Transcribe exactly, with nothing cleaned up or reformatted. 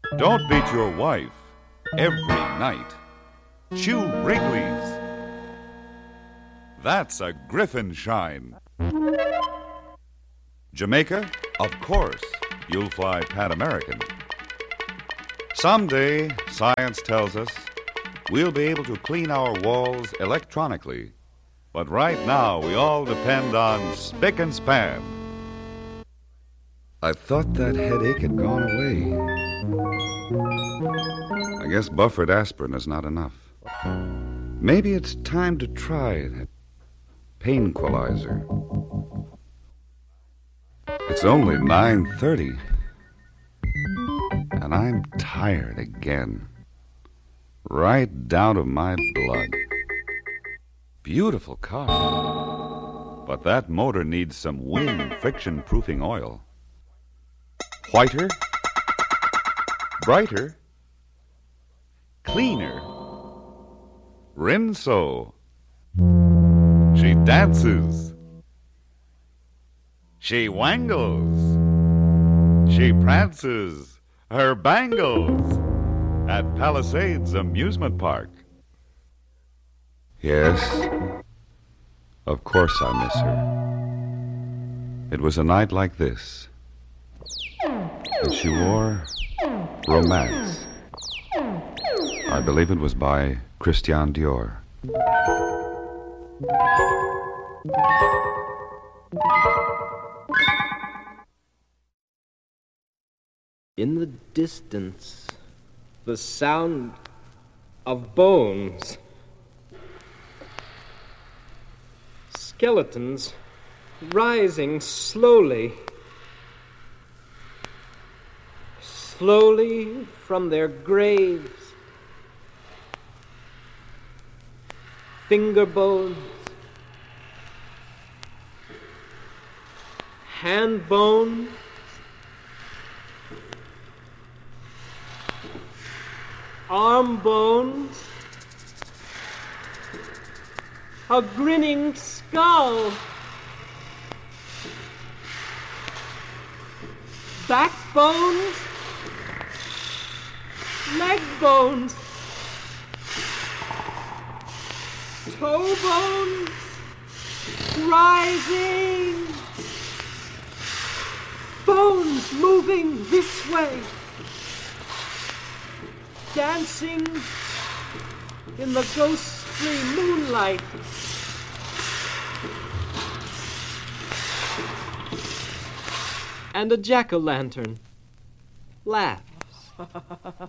Don't beat your wife every night. Chew Wrigley's. That's a Griffin shine. Jamaica? Of course, you'll fly Pan American. Someday, science tells us, we'll be able to clean our walls electronically. But right now, we all depend on spick and span. I thought that headache had gone away. I guess buffered aspirin is not enough. Maybe it's time to try that painquilizer. It's only nine thirty, and I'm tired again. Right down to my blood. Beautiful car. But that motor needs some wing friction-proofing oil. Whiter, brighter, cleaner. Rinso. She dances. She wangles. She prances her bangles at Palisades Amusement Park. Yes, of course I miss her. It was a night like this, and she wore Romance. I believe it was by Christian Dior. In the distance, the sound of bones. Skeletons rising slowly, slowly from their graves. Finger bones, hand bones, arm bones, a grinning skull, backbones, leg bones, toe bones, rising, bones moving this way, dancing in the ghostly moonlight. And a jack-o'-lantern laughs.